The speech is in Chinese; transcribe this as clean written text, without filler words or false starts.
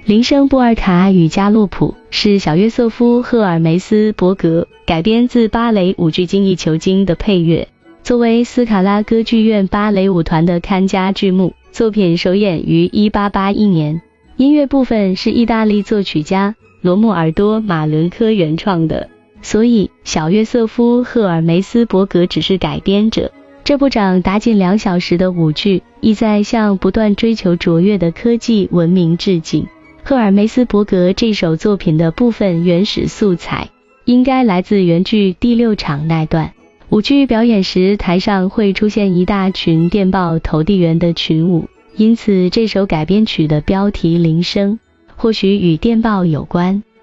铃声布尔卡与加洛普是小约瑟夫·赫尔梅斯伯格改编自芭蕾舞剧《精益求精》的配乐，作为斯卡拉歌剧院芭蕾舞团的看家剧目，作品首演于1881年。音乐部分是意大利作曲家罗穆尔多·马伦科原创的，所以小约瑟夫·赫尔梅斯伯格只是改编者。这部长达近2小时的舞剧意在向不断追求卓越的科技文明致敬。赫尔梅斯伯格这首作品的部分原始素材应该来自原剧第6场那段。舞剧表演时，台上会出现一大群电报投递员的群舞，因此这首改编曲的标题铃声或许与电报有关。